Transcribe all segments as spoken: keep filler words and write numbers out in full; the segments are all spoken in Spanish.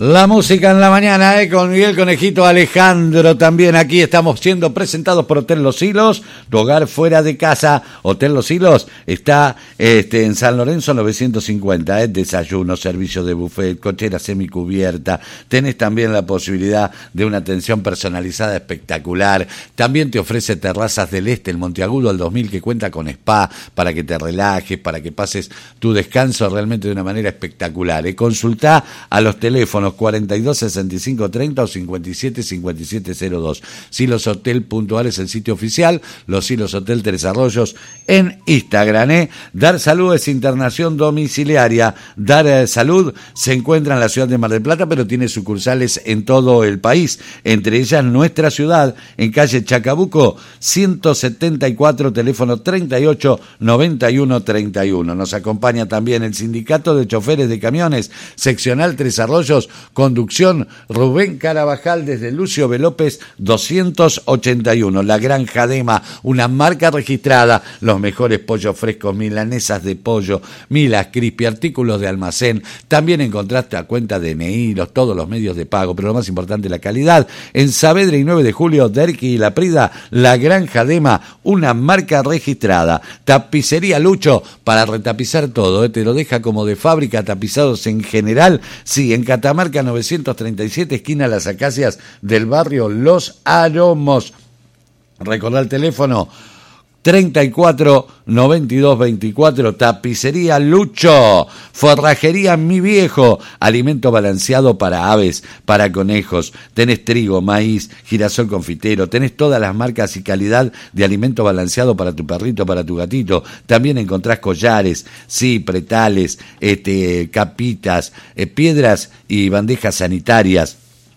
La música en la mañana, eh, con Miguel Conejito Alejandro también. Aquí estamos siendo presentados por Hotel Los Hilos, tu hogar fuera de casa. Hotel Los Hilos está este, en San Lorenzo novecientos cincuenta, eh, desayuno, servicio de buffet, cochera semicubierta. Tenés también la posibilidad de una atención personalizada espectacular. También te ofrece Terrazas del Este, el Monteagudo al dos mil, que cuenta con spa para que te relajes, para que pases tu descanso realmente de una manera espectacular. Eh. Consultá a los teléfonos cuarenta y dos sesenta y cinco treinta o cincuenta y siete cincuenta y siete cero dos. Silos Hotel punto ar es el sitio oficial, Los Silos Hotel Tres Arroyos en Instagram. ¿eh? Dar Salud es internación domiciliaria. Dar eh, Salud se encuentra en la ciudad de Mar del Plata, pero tiene sucursales en todo el país, entre ellas nuestra ciudad, en calle Chacabuco ciento setenta y cuatro, teléfono treinta y ocho noventa y uno treinta y uno. Nos acompaña también el Sindicato de Choferes de Camiones, seccional Tres Arroyos, conducción Rubén Carabajal desde Lucio B. López doscientos ochenta y uno. La Granja Dema, una marca registrada, los mejores pollos frescos, milanesas de pollo, milas, crispy, artículos de almacén. También encontraste a cuenta de N I, los, todos los medios de pago, pero lo más importante, la calidad. En Saavedra y nueve de julio, Derqui y La Prida, La Granja Dema, una marca registrada. Tapicería Lucho, para retapizar todo, ¿eh? Te lo deja como de fábrica, tapizados en general. Sí, en Catamarca novecientos treinta y siete, esquina Las Acacias del barrio Los Aromos. Recordá el teléfono treinta y cuatro noventa y dos veinticuatro. Tapicería Lucho. Forrajería Mi Viejo, alimento balanceado para aves, para conejos. Tenés trigo, maíz, girasol confitero, tenés todas las marcas y calidad de alimento balanceado para tu perrito, para tu gatito. También encontrás collares, sí, pretales, este, capitas, eh, piedras y bandejas sanitarias.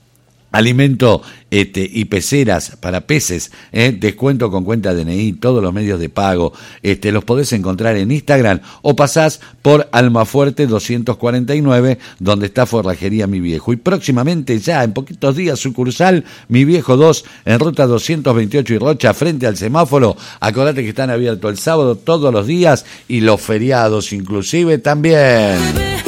Alimento este, y peceras para peces, eh, descuento con cuenta de N I, todos los medios de pago, este, los podés encontrar en Instagram o pasás por Almafuerte doscientos cuarenta y nueve, donde está Forrajería Mi Viejo. Y próximamente, ya en poquitos días, sucursal Mi Viejo dos, en ruta doscientos veintiocho y Rocha, frente al semáforo. Acordate que están abiertos el sábado todos los días y los feriados inclusive también.